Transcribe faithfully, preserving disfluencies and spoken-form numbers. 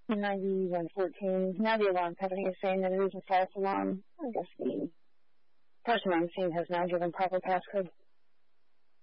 ninety-one fourteen. Now the alarm company is saying that it is a false alarm. I guess the person on scene has now given proper passcode.